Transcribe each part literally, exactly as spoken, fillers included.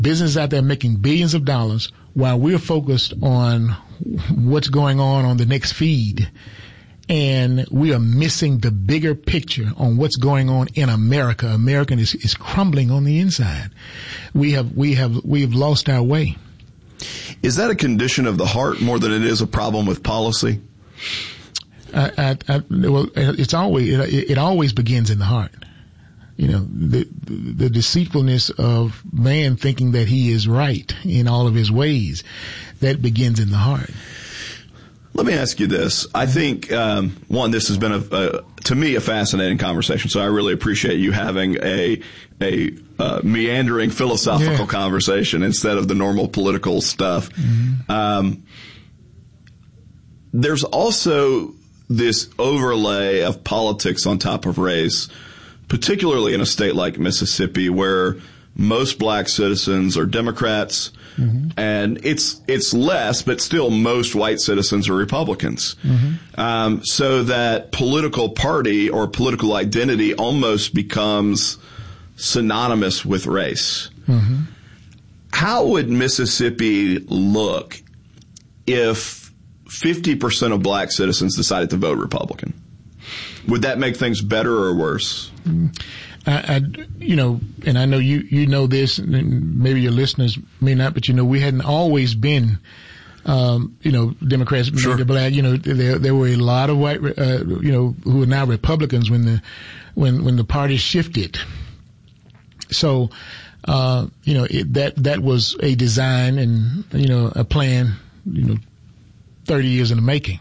businesses out there making billions of dollars while we're focused on what's going on on the next feed. And we are missing the bigger picture on what's going on in America. America is, is crumbling on the inside. We have, we have, we have lost our way. Is that a condition of the heart more than it is a problem with policy? I, I, I, well, it's always, it, it always begins in the heart. You know, the, the deceitfulness of man thinking that he is right in all of his ways, that begins in the heart. Let me ask you this. I think, um, one, this has been, a, a, to me, a fascinating conversation. So I really appreciate you having a a uh, meandering philosophical yeah. conversation instead of the normal political stuff. Mm-hmm. Um, there's also this overlay of politics on top of race, particularly in a state like Mississippi, where most black citizens are Democrats. Mm-hmm. And it's it's less, but still most white citizens are Republicans. Mm-hmm. Um, so that political party or political identity almost becomes synonymous with race. Mm-hmm. How would Mississippi look if fifty percent of black citizens decided to vote Republican? Would that make things better or worse? Mm-hmm. I, I, you know, and I know you, you know this, and maybe your listeners may not, but you know, we hadn't always been, um, you know, Democrats, sure. the black, you know, there, there were a lot of white, uh, you know, who are now Republicans when the, when, when the party shifted. So, uh, you know, it, that, that was a design and, you know, a plan, you know, thirty years in the making.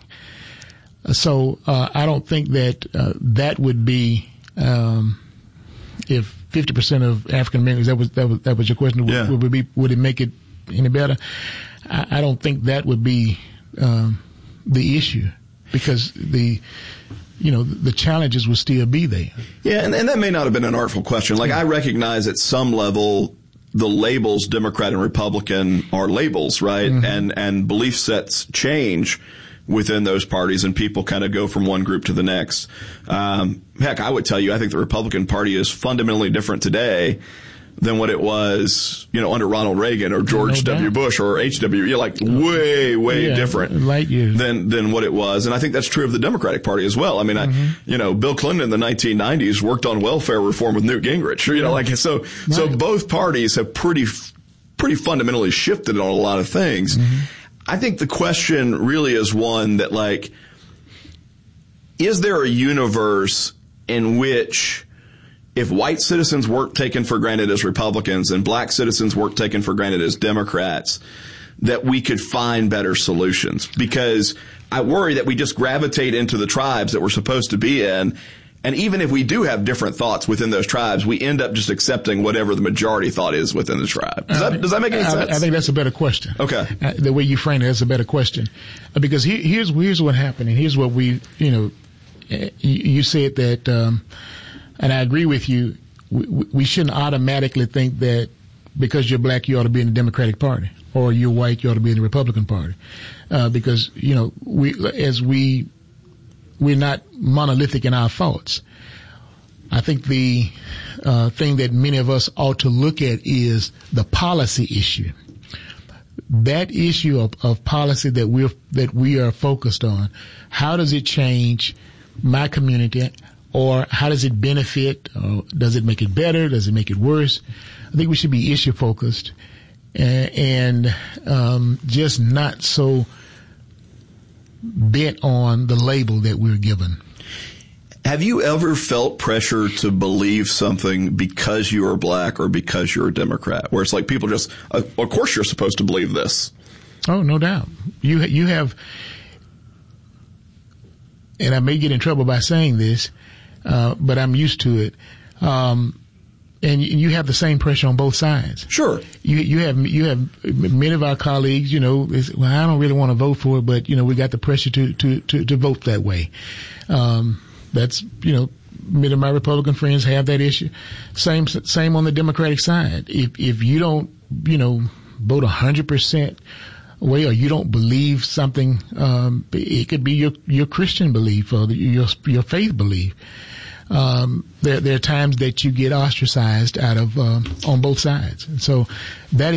So, uh, I don't think that, uh, that would be, um, if fifty percent of African Americans, that was, that was, that was your question, would, yeah. would, it be, would it make it any better? I, I don't think that would be, um, the issue, because the, you know, the challenges would still be there. Yeah. And, and that may not have been an artful question. Like, I recognize at some level the labels Democrat and Republican are labels, right? Mm-hmm. And, and belief sets change within those parties, and people kind of go from one group to the next. Um, heck, I would tell you, I think the Republican Party is fundamentally different today than what it was, you know, under Ronald Reagan or George no W. Bush or H W. You're like way, way yeah, different light years. than than what it was. And I think that's true of the Democratic Party as well. I mean, mm-hmm. I, you know, Bill Clinton in the nineteen nineties worked on welfare reform with Newt Gingrich. You know, like so. Right. So both parties have pretty, pretty fundamentally shifted on a lot of things. Mm-hmm. I think the question really is one that, like, is there a universe in which if white citizens weren't taken for granted as Republicans and black citizens weren't taken for granted as Democrats, that we could find better solutions? Because I worry that we just gravitate into the tribes that we're supposed to be in. And even if we do have different thoughts within those tribes, we end up just accepting whatever the majority thought is within the tribe. Does that, does that make any sense? I, I think that's a better question. Okay. Uh, the way you frame it, that's a better question. Uh, because he, here's, here's what happened, and here's what we, you know, uh, you, you said that, um, and I agree with you, we, we shouldn't automatically think that because you're black, you ought to be in the Democratic Party, or you're white, you ought to be in the Republican Party. Uh, because, you know, we, as we, we're not monolithic in our thoughts. I think the uh, thing that many of us ought to look at is the policy issue. That issue of, of policy that we're that we are focused on. How does it change my community, or how does it benefit? Or does it make it better? Does it make it worse? I think we should be issue focused and, and um, just not so bent on the label that we're given. Have you ever felt pressure to believe something because you are black or because you're a Democrat, where it's like people just, uh, of course you're supposed to believe this? Oh, no doubt. You you have, and I may get in trouble by saying this, uh, but I'm used to it. Um, And you have the same pressure on both sides. Sure. You, you have, you have many of our colleagues, you know, is, well, I don't really want to vote for it, but, you know, we got the pressure to, to, to, to vote that way. Um, that's, you know, many of my Republican friends have that issue. Same, same on the Democratic side. If, if you don't, you know, vote a hundred percent way, or you don't believe something, um, it could be your, your Christian belief or your, your faith belief. Um, there, there are times that you get ostracized out of, um, on both sides. And so that is